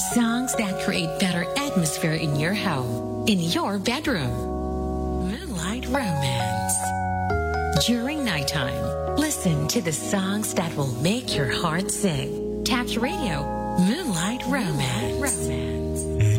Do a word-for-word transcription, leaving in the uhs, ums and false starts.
Songs that create better atmosphere in your home, in your bedroom. Moonlight Romance. During nighttime, listen to the songs that will make your heart sing. Tap your radio. Moonlight Romance. Romance.